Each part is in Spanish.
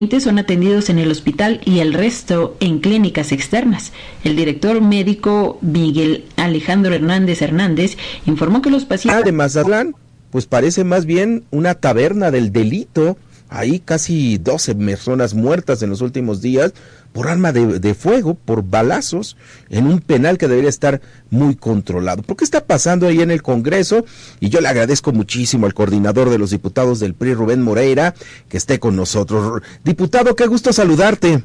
Son atendidos en el hospital y el resto en clínicas externas. El director médico Miguel Alejandro Hernández informó que los pacientes de Mazatlán, pues parece más bien una taberna del delito. Ahí casi 12 personas muertas en los últimos días por arma de fuego, por balazos, en un penal que debería estar muy controlado. ¿Por qué está pasando ahí en el Congreso? Y yo le agradezco muchísimo al coordinador de los diputados del PRI, Rubén Moreira, que esté con nosotros. Diputado, qué gusto saludarte.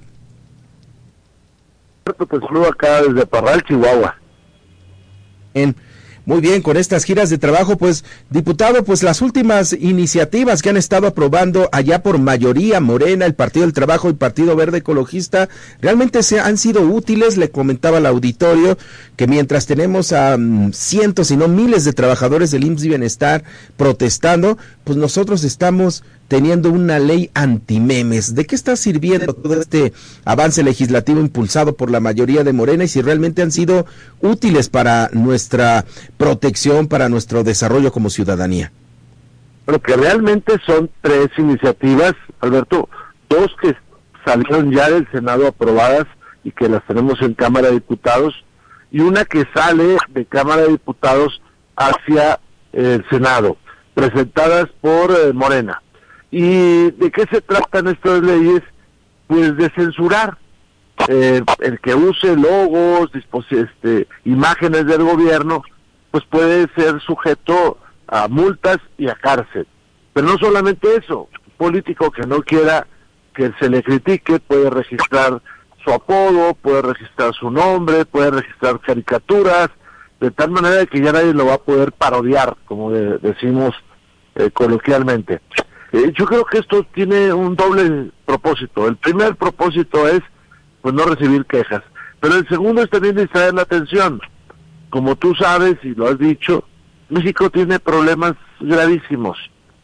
Te saludo acá desde Parral, Chihuahua. Muy bien, con estas giras de trabajo, pues, diputado, pues las últimas iniciativas que han estado aprobando allá por mayoría Morena, el Partido del Trabajo y Partido Verde Ecologista, realmente han sido útiles. Le comentaba al auditorio que mientras tenemos a cientos, si no miles de trabajadores del IMSS y Bienestar protestando, pues nosotros estamos teniendo una ley antimemes. ¿De qué está sirviendo todo este avance legislativo impulsado por la mayoría de Morena y si realmente han sido útiles para nuestra protección, para nuestro desarrollo como ciudadanía? Pero que realmente son 3 iniciativas, Alberto, 2 que salieron ya del Senado aprobadas y que las tenemos en Cámara de Diputados, y una que sale de Cámara de Diputados hacia el Senado, presentadas por Morena. ¿Y de qué se tratan estas leyes? Pues de censurar el que use logos, imágenes del gobierno, pues puede ser sujeto a multas y a cárcel. Pero no solamente eso, un político que no quiera que se le critique puede registrar su apodo, puede registrar su nombre, puede registrar caricaturas, de tal manera que ya nadie lo va a poder parodiar, como decimos coloquialmente. Yo creo que esto tiene un doble propósito. El primer propósito es, pues, no recibir quejas, pero el segundo es también distraer la atención. Como tú sabes y lo has dicho, México tiene problemas gravísimos.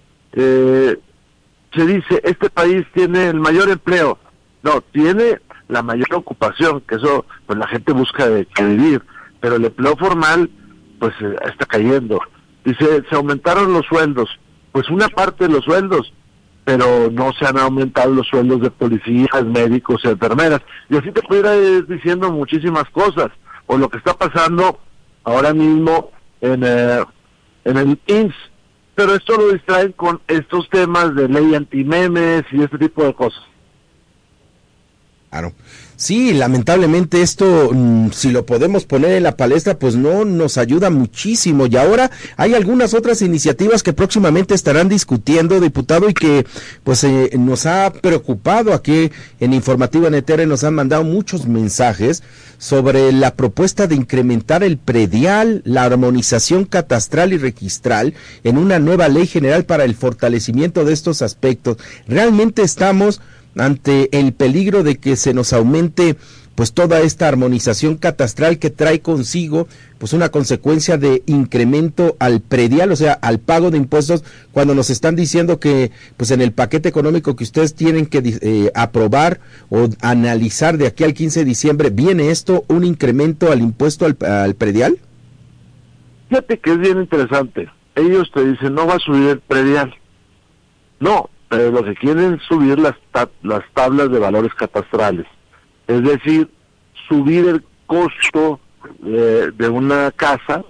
Se dice, este país tiene el mayor empleo. No, tiene la mayor ocupación, que eso, pues la gente busca de qué vivir, pero el empleo formal, pues está cayendo. Dice, se aumentaron los sueldos. Pues una parte de los sueldos, pero no se han aumentado los sueldos de policías, médicos y enfermeras. Y así te pudiera ir diciendo muchísimas cosas, o lo que está pasando ahora mismo en el IMSS, pero esto lo distraen con estos temas de ley antimemes y este tipo de cosas. Claro. Sí, lamentablemente esto, si lo podemos poner en la palestra, pues no nos ayuda muchísimo. Y ahora hay algunas otras iniciativas que próximamente estarán discutiendo, diputado, y que pues nos ha preocupado. Aquí en Informativo NTR nos han mandado muchos mensajes sobre la propuesta de incrementar el predial, la armonización catastral y registral en una nueva ley general para el fortalecimiento de estos aspectos. Realmente estamos ante el peligro de que se nos aumente pues toda esta armonización catastral que trae consigo pues una consecuencia de incremento al predial, o sea, al pago de impuestos, cuando nos están diciendo que pues en el paquete económico que ustedes tienen que aprobar o analizar de aquí al 15 de diciembre, ¿viene esto un incremento al impuesto al predial? Fíjate que es bien interesante. Ellos te dicen, no va a subir el predial. No, pero lo que quieren es subir las tablas de valores catastrales. Es decir, subir el costo de una casa,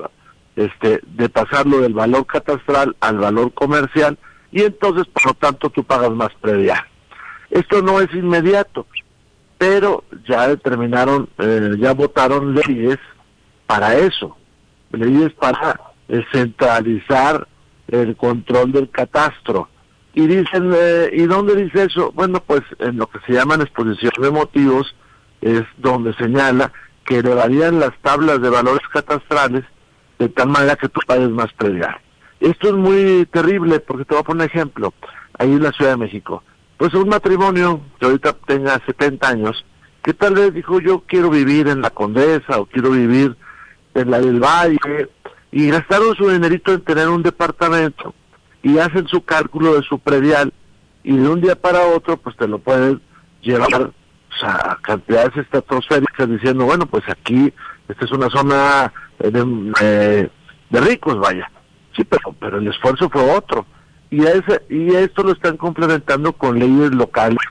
de pasarlo del valor catastral al valor comercial, y entonces, por lo tanto, tú pagas más predial. Esto no es inmediato, pero ya determinaron, ya votaron leyes para eso, leyes para centralizar el control del catastro. Y dicen, ¿y dónde dice eso? Bueno, pues en lo que se llama exposición de motivos, es donde señala que elevarían las tablas de valores catastrales de tal manera que tú pagues más predial. Esto es muy terrible, porque te voy a poner ejemplo. Ahí en la Ciudad de México, pues un matrimonio que ahorita tenga 70 años, que tal vez dijo, yo quiero vivir en la Condesa, o quiero vivir en la del Valle, y gastaron su dinerito en tener un departamento, y hacen su cálculo de su predial, y de un día para otro, pues te lo pueden llevar a cantidades estratosféricas, diciendo, bueno, pues aquí, esta es una zona de ricos, vaya. Sí, pero el esfuerzo fue otro. Y esto lo están complementando con leyes locales